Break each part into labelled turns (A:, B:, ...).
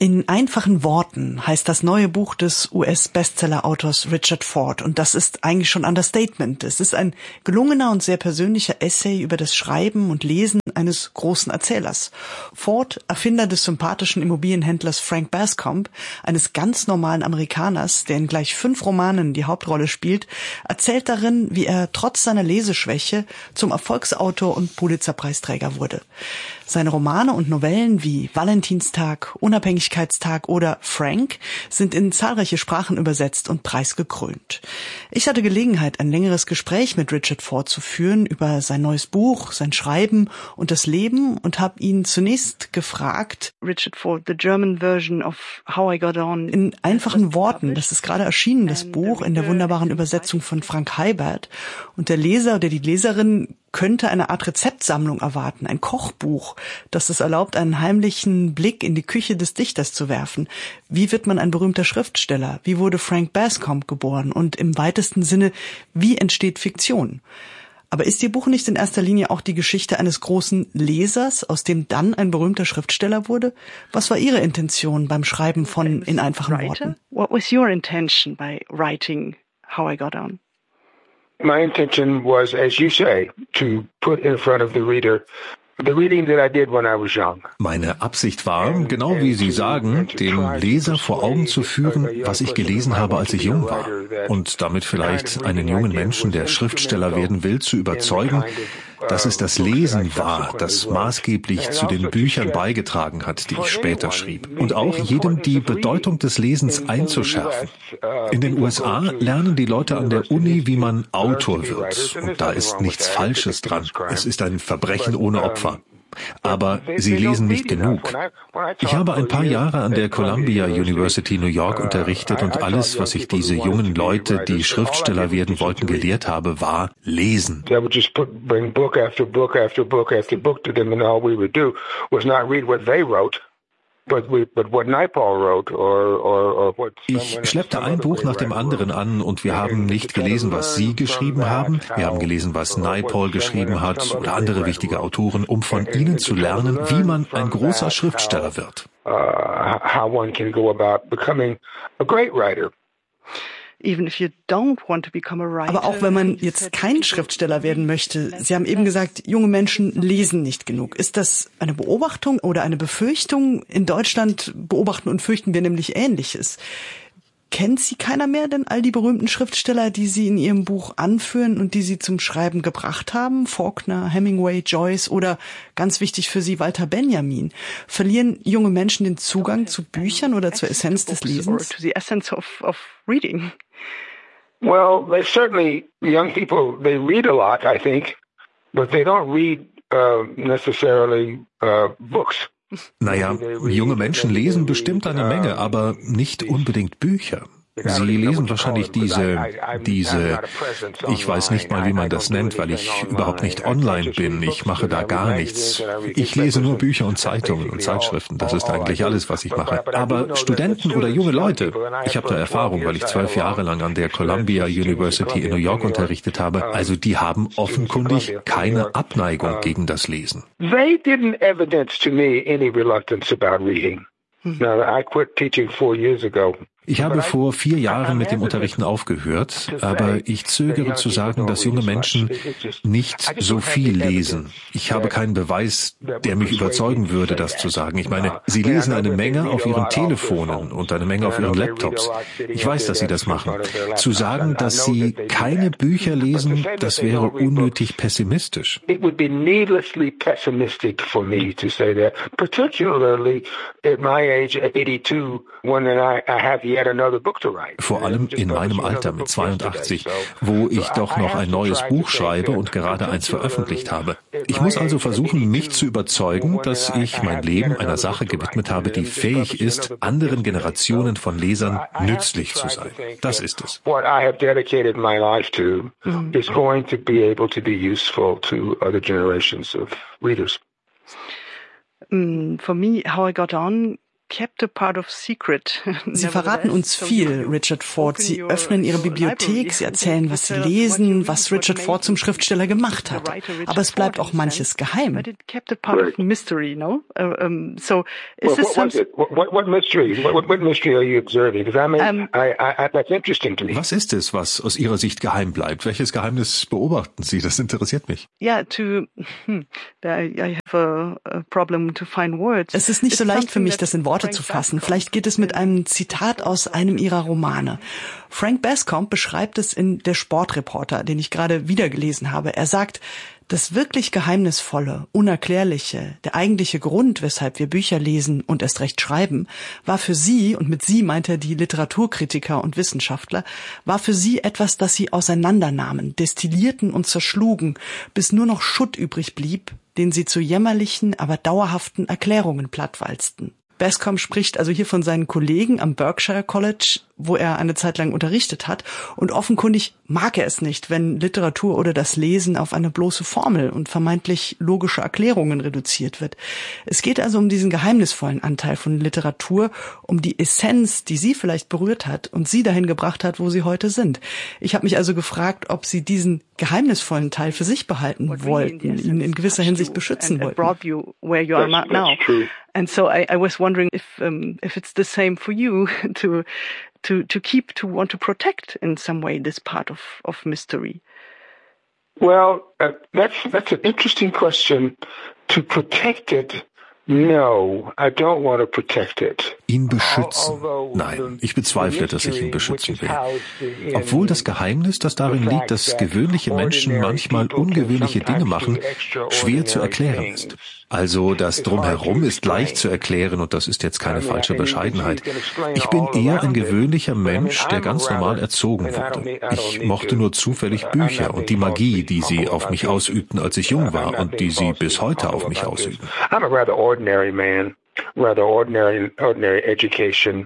A: In einfachen Worten heißt das neue Buch des US-Bestseller-Autors Richard Ford. Und das ist eigentlich schon Understatement. Es ist ein gelungener und sehr persönlicher Essay über das Schreiben und Lesen eines großen Erzählers. Ford, Erfinder des sympathischen Immobilienhändlers Frank Bascomb, eines ganz normalen Amerikaners, der in gleich 5 Romanen die Hauptrolle spielt, erzählt darin, wie er trotz seiner Leseschwäche zum Erfolgsautor und Pulitzer-Preisträger wurde. Seine Romane und Novellen wie Valentinstag, Unabhängigkeitstag oder Frank sind in zahlreiche Sprachen übersetzt und preisgekrönt. Ich hatte Gelegenheit, ein längeres Gespräch mit Richard Ford zu führen über sein neues Buch, sein Schreiben und das Leben und habe ihn zunächst gefragt, Richard Ford, the German version of How I Got On. In einfachen Worten, das ist gerade erschienen, das Buch, in der wunderbaren Übersetzung von Frank Heibert. Und der Leser oder die Leserin könnte eine Art Rezeptsammlung erwarten, ein Kochbuch, das es erlaubt, einen heimlichen Blick in die Küche des Dichters zu werfen. Wie wird man ein berühmter Schriftsteller? Wie wurde Frank Bascomb geboren? Und im weitesten Sinne, wie entsteht Fiktion? Aber ist Ihr Buch nicht in erster Linie auch die Geschichte eines großen Lesers, aus dem dann ein berühmter Schriftsteller wurde? Was war Ihre Intention beim Schreiben von In einfachen Worten?
B: What was your intention by writing How I Got On?
C: My intention was, as you say, to put in front of the reader the reading that I did when I was young.
D: Meine Absicht war, genau wie Sie sagen, dem Leser vor Augen zu führen, was ich gelesen habe, als ich jung war. Und damit vielleicht einen jungen Menschen, der Schriftsteller werden will, zu überzeugen, dass es das Lesen war, das maßgeblich zu den Büchern beigetragen hat, die ich später schrieb. Und auch jedem die Bedeutung des Lesens einzuschärfen. In den USA lernen die Leute an der Uni, wie man Autor wird. Und da ist nichts Falsches dran. Es ist ein Verbrechen ohne Opfer. Aber sie lesen nicht genug. Ich habe ein paar Jahre an der Columbia University New York unterrichtet und alles, was ich diese jungen Leute, die Schriftsteller werden wollten, gelehrt habe, war Lesen. Ich schleppte ein Buch nach dem anderen an und wir haben nicht gelesen, was Sie geschrieben haben. Wir haben gelesen, was Naipaul geschrieben hat oder andere wichtige Autoren, um von ihnen zu lernen, wie man ein großer Schriftsteller wird.
A: Aber auch wenn man jetzt kein Schriftsteller werden möchte, Sie haben eben gesagt, junge Menschen lesen nicht genug. Ist das eine Beobachtung oder eine Befürchtung? In Deutschland beobachten und fürchten wir nämlich Ähnliches. Kennt Sie keiner mehr denn all die berühmten Schriftsteller, die Sie in Ihrem Buch anführen und die Sie zum Schreiben gebracht haben? Faulkner, Hemingway, Joyce oder, ganz wichtig für Sie, Walter Benjamin. Verlieren junge Menschen den Zugang zu Büchern oder zur Essenz des Lesens?
C: Well, they certainly, young people, they read a lot, I think, but they don't read necessarily books.
D: Naja, junge Menschen lesen bestimmt eine Menge, aber nicht unbedingt Bücher. Sie lesen wahrscheinlich diese, ich weiß nicht mal, wie man das nennt, weil ich überhaupt nicht online bin. Ich mache da gar nichts. Ich lese nur Bücher und Zeitungen und Zeitschriften. Das ist eigentlich alles, was ich mache. Aber Studenten oder junge Leute, ich habe da Erfahrung, weil ich 12 Jahre lang an der Columbia University in New York unterrichtet habe. Also die haben offenkundig keine Abneigung gegen das Lesen.
C: They didn't evidence to me any reluctance about reading. Now, I quit teaching 4 years ago.
D: Ich habe vor 4 Jahren mit dem Unterrichten aufgehört, aber ich zögere zu sagen, dass junge Menschen nicht so viel lesen. Ich habe keinen Beweis, der mich überzeugen würde, das zu sagen. Ich meine, sie lesen eine Menge auf ihren Telefonen und eine Menge auf ihren Laptops. Ich weiß, dass sie das machen. Zu sagen, dass sie keine Bücher lesen, das wäre unnötig pessimistisch.
C: It would be needlessly pessimistic for me to say that, particularly at my age, at 82, when I have
D: vor allem in meinem Alter mit 82, wo ich doch noch ein neues Buch schreibe und gerade eins veröffentlicht habe. Ich muss also versuchen, mich zu überzeugen, dass ich mein Leben einer Sache gewidmet habe, die fähig ist, anderen Generationen von Lesern nützlich zu sein. Das ist es.
C: What I have dedicated my life to is going to be able to be useful to other generations of readers.
B: For me, How I Got On kept a part of secret.
A: Sie verraten uns viel, Richard Ford. Sie öffnen ihre Bibliothek, sie erzählen, was sie lesen, was Richard Ford zum Schriftsteller gemacht hat. Aber es bleibt auch manches geheim.
B: But it kept a part of mystery, no? So is
C: this something? What mystery? What mystery are you observing? Because that's interesting to me.
D: Was ist es, was aus Ihrer Sicht geheim bleibt? Welches Geheimnis beobachten Sie? Das interessiert mich.
B: Yeah, I have a problem to find words.
A: Es ist nicht so leicht für mich, das in Worte zu fassen. Vielleicht geht es mit einem Zitat aus einem ihrer Romane. Frank Bascombe beschreibt es in Der Sportreporter, den ich gerade wieder gelesen habe. Er sagt, das wirklich Geheimnisvolle, Unerklärliche, der eigentliche Grund, weshalb wir Bücher lesen und erst recht schreiben, war für sie, und mit sie meint er die Literaturkritiker und Wissenschaftler, war für sie etwas, das sie auseinandernahmen, destillierten und zerschlugen, bis nur noch Schutt übrig blieb, den sie zu jämmerlichen, aber dauerhaften Erklärungen plattwalzten. Bascombe spricht also hier von seinen Kollegen am Berkshire College, wo er eine Zeit lang unterrichtet hat, und offenkundig mag er es nicht, wenn Literatur oder das Lesen auf eine bloße Formel und vermeintlich logische Erklärungen reduziert wird. Es geht also um diesen geheimnisvollen Anteil von Literatur, um die Essenz, die sie vielleicht berührt hat und sie dahin gebracht hat, wo sie heute sind. Ich habe mich also gefragt, ob sie diesen geheimnisvollen Teil für sich behalten wollten, ihn in gewisser Hinsicht beschützen wollten.
B: And so I was wondering if it's the same for you to want to protect in some way this part of mystery.
C: Well, that's an interesting question. To protect it, no, I don't want to protect it.
D: Ihn beschützen? Nein, ich bezweifle, dass ich ihn beschützen will. Obwohl das Geheimnis, das darin liegt, dass gewöhnliche Menschen manchmal ungewöhnliche Dinge machen, schwer zu erklären ist. Also das Drumherum ist leicht zu erklären und das ist jetzt keine falsche Bescheidenheit. Ich bin eher ein gewöhnlicher Mensch, der ganz normal erzogen wurde. Ich mochte nur zufällig Bücher und die Magie, die sie auf mich ausübten, als ich jung war und die sie bis heute auf mich ausüben.
C: I'm a rather ordinary man, rather ordinary education.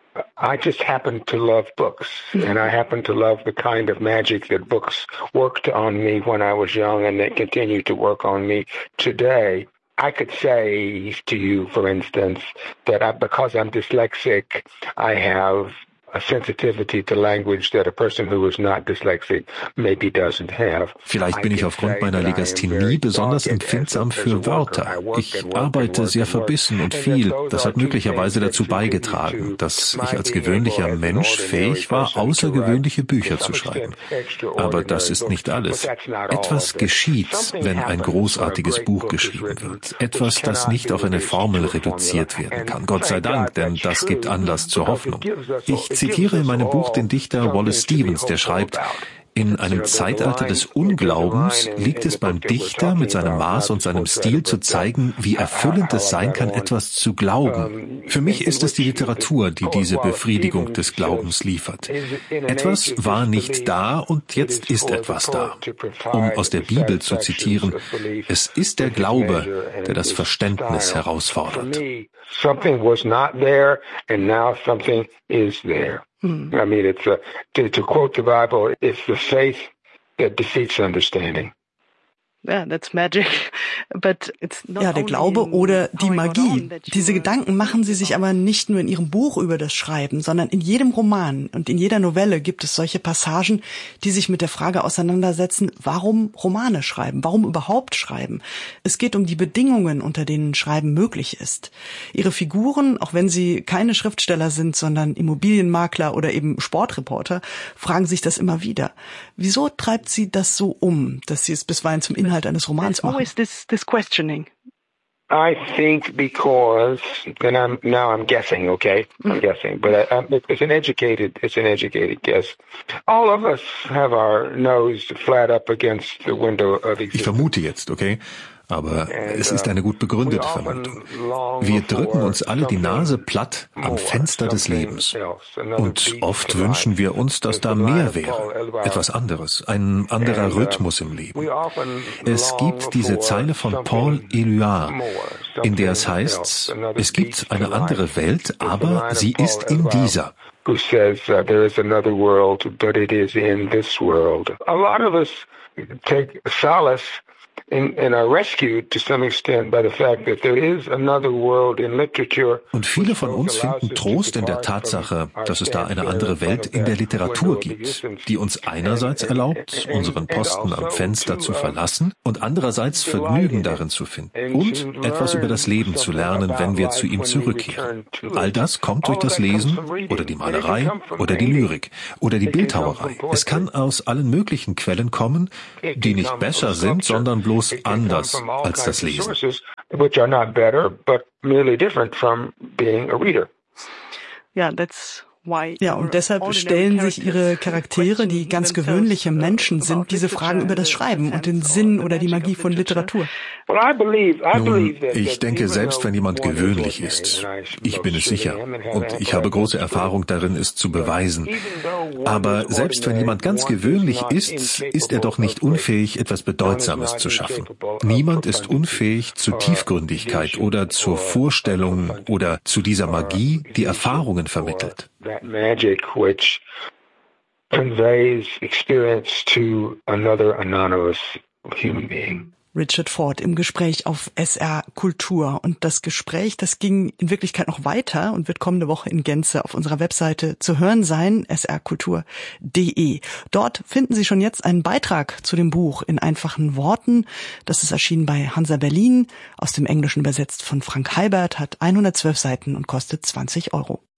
C: I just happen to love books, and I happen to love the kind of magic that books worked on me when I was young and they continue to work on me today. I could say to you, for instance, that because I'm dyslexic, I have a sensitivity to language that a person who is not dyslexic maybe doesn't have.
D: Vielleicht bin ich aufgrund meiner Legasthenie besonders empfindsam für Wörter. Ich arbeite sehr verbissen und viel. Das hat möglicherweise dazu beigetragen, dass ich als gewöhnlicher Mensch fähig war, außergewöhnliche Bücher zu schreiben. Aber das ist nicht alles. Etwas geschieht, wenn ein großartiges Buch geschrieben wird. Etwas, das nicht auf eine Formel reduziert werden kann. Gott sei Dank, denn das gibt Anlass zur Hoffnung. Ich zitiere in meinem Buch den Dichter Wallace Stevens, der schreibt: In einem Zeitalter des Unglaubens liegt es beim Dichter, mit seinem Maß und seinem Stil zu zeigen, wie erfüllend es sein kann, etwas zu glauben. Für mich ist es die Literatur, die diese Befriedigung des Glaubens liefert. Etwas war nicht da und jetzt ist etwas da. Um aus der Bibel zu zitieren, es ist der Glaube, der das Verständnis herausfordert.
C: Something was not there and now something is there. I mean, it's to quote the Bible, it's the faith that defeats understanding.
B: Yeah, that's magic. But it's not
A: ja, der Glaube oder die Magie. Diese Gedanken machen sie sich aber nicht nur in ihrem Buch über das Schreiben, sondern in jedem Roman und in jeder Novelle gibt es solche Passagen, die sich mit der Frage auseinandersetzen, warum Romane schreiben, warum überhaupt schreiben. Es geht um die Bedingungen, unter denen Schreiben möglich ist. Ihre Figuren, auch wenn sie keine Schriftsteller sind, sondern Immobilienmakler oder eben Sportreporter, fragen sich das immer wieder. Wieso treibt sie das so dass sie es bisweilen zum Inhalt eines Romans machen?
B: Always this questioning.
C: I think because, and I'm guessing, okay? I'm guessing, but it's an educated guess. All of us have our nose flat up against the window of existence.
D: Ich vermute jetzt, okay? Aber es ist eine gut begründete Vermutung. Wir drücken uns alle die Nase platt am Fenster des Lebens. Und oft wünschen wir uns, dass da mehr wäre, etwas anderes, ein anderer Rhythmus im Leben. Es gibt diese Zeile von Paul Éluard, in der es heißt, es gibt eine andere Welt, aber sie ist in dieser.
C: Who says there is another world, but it is in this world. A lot of us take solace
D: Und viele von uns finden Trost in der Tatsache, dass es da eine andere Welt in der Literatur gibt, die uns einerseits erlaubt, unseren Posten am Fenster zu verlassen und andererseits Vergnügen darin zu finden und etwas über das Leben zu lernen, wenn wir zu ihm zurückkehren. All das kommt durch das Lesen oder die Malerei oder die Lyrik oder die Bildhauerei. Es kann aus allen möglichen Quellen kommen, die nicht besser sind, sondern bloß anders als das Lesen.
A: Ja, und deshalb stellen sich ihre Charaktere, die ganz gewöhnliche Menschen sind, diese Fragen über das Schreiben und den Sinn oder die Magie von Literatur.
D: Nun, ich denke, selbst wenn jemand gewöhnlich ist, ich bin es sicher, und ich habe große Erfahrung darin, es zu beweisen, aber selbst wenn jemand ganz gewöhnlich ist er doch nicht unfähig, etwas Bedeutsames zu schaffen. Niemand ist unfähig zu Tiefgründigkeit oder zur Vorstellung oder zu dieser Magie, die Erfahrungen vermittelt.
C: That magic which conveys experience to another anonymous human being.
A: Richard Ford im Gespräch auf SR Kultur. Und das Gespräch, das ging in Wirklichkeit noch weiter und wird kommende Woche in Gänze auf unserer Webseite zu hören sein, srkultur.de. Dort finden Sie schon jetzt einen Beitrag zu dem Buch in einfachen Worten. Das ist erschienen bei Hansa Berlin, aus dem Englischen übersetzt von Frank Heibert, hat 112 Seiten und kostet 20 €.